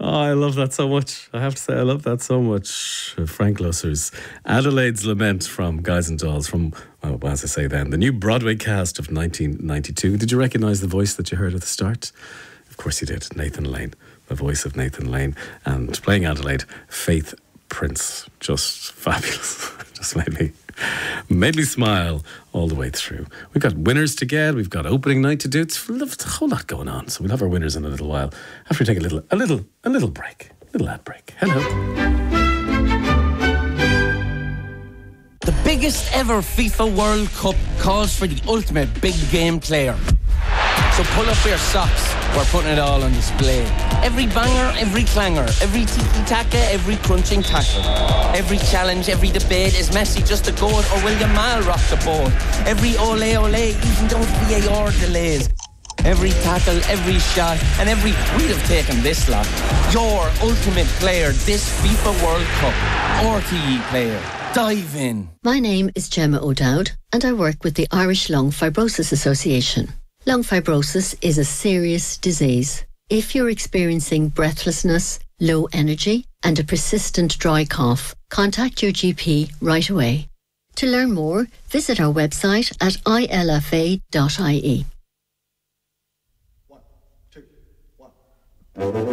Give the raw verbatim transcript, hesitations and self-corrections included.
I love that so much. I have to say, I love that so much. Frank Lusser's Adelaide's Lament from Guys and Dolls, from, well, as I say then, the new Broadway cast of nineteen ninety-two. Did you recognise the voice that you heard at the start? Of course you did. Nathan Lane, the voice of Nathan Lane. And playing Adelaide, Faith Prince. Just fabulous. Just made me... Made me smile all the way through. We've got winners to get. We've got opening night to do. It's a whole lot going on. So we'll have our winners in a little while after we take a little, a little, a little break, a little ad break. Hello. The biggest ever FIFA World Cup calls for the ultimate big game player. So pull up your socks. We're putting it all on display. Every banger, every clanger, every tiki-taka, every crunching tackle. Every challenge, every debate. Is Messi just a goat or will Yamal rock the boat? Every ole ole, even those V A R delays. Every tackle, every shot, and every... We'd have taken this lot. Your ultimate player this FIFA World Cup. R T E player. Dive in. My name is Gemma O'Dowd and I work with the Irish Lung Fibrosis Association. Lung fibrosis is a serious disease. If you're experiencing breathlessness, low energy, and a persistent dry cough, contact your G P right away. To learn more, visit our website at I L F A dot I E. One, two, one.